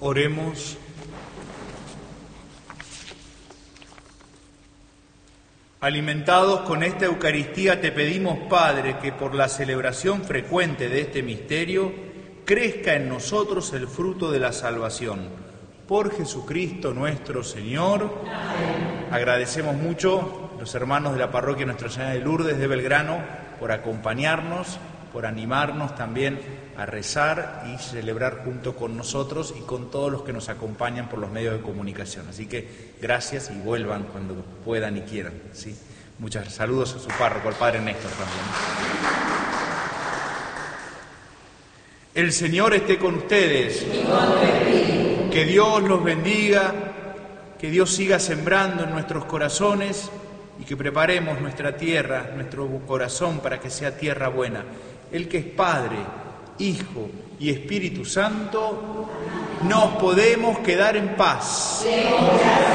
Oremos. Alimentados con esta Eucaristía, te pedimos, Padre, que por la celebración frecuente de este misterio crezca en nosotros el fruto de la salvación. Por Jesucristo nuestro Señor. Amén. Agradecemos mucho a los hermanos de la parroquia Nuestra Señora de Lourdes de Belgrano por acompañarnos, por animarnos también a rezar y celebrar junto con nosotros y con todos los que nos acompañan por los medios de comunicación. Así que gracias y vuelvan cuando puedan y quieran. ¿Sí? Muchos saludos a su párroco, al Padre Néstor también. El Señor esté con ustedes. Y con tu espíritu. Que Dios los bendiga, que Dios siga sembrando en nuestros corazones y que preparemos nuestra tierra, nuestro corazón para que sea tierra buena. El que es Padre, Hijo y Espíritu Santo, nos podemos quedar en paz.